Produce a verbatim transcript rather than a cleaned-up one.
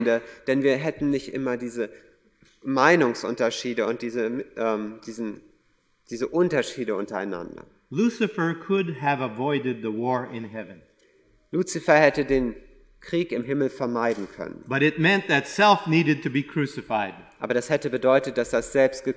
denn wir hätten nicht immer diese Meinungsunterschiede und diese, ähm, diesen, diese Unterschiede untereinander. Lucifer could have avoided the war in heaven. Luzifer hätte den Krieg im Himmel vermeiden können. But it meant that self needed to be crucified. Aber das hätte bedeutet, dass das Selbst